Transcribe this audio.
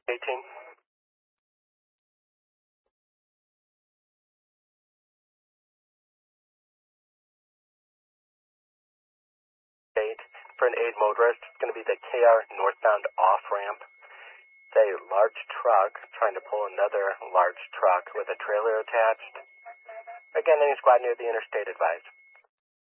18. For an aid motorist, it's going to be the KR northbound off-ramp. It's a large truck trying to pull another large truck with a trailer attached. Again, any squad near the interstate advised.